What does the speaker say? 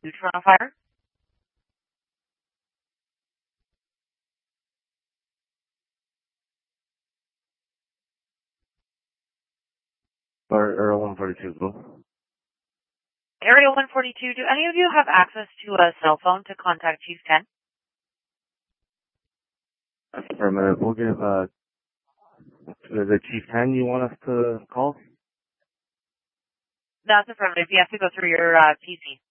Toronto Fire. Area 142, go. Area 142, do any of you have access to a cell phone to contact Chief 10? Affirmative. We'll give, the Chief 10 you want us to call? That's affirmative. You have to go through your PC.